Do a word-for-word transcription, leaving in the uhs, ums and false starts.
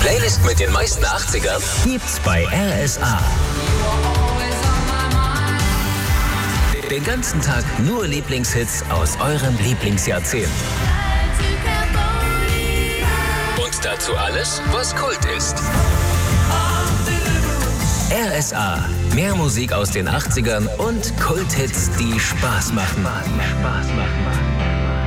Playlist mit den meisten achtzigern gibt's bei R S A. Den ganzen Tag nur Lieblingshits aus eurem Lieblingsjahrzehnt. Und dazu alles, was Kult ist. R S A. Mehr Musik aus den achtzigern und Kulthits, die Spaß machen. Spaß machen.